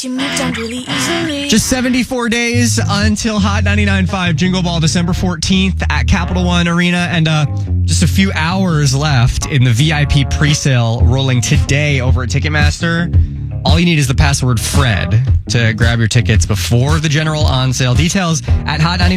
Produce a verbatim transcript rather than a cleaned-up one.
you moved on really easily. Just seventy-four days until Hot ninety-nine point five Jingle Ball, December fourteenth at Capital One Arena. And uh, just a few hours left in the V I P presale rolling today over at Ticketmaster. All you need is the password Fred to grab your tickets before the general on sale. Details at Hot ninety-nine.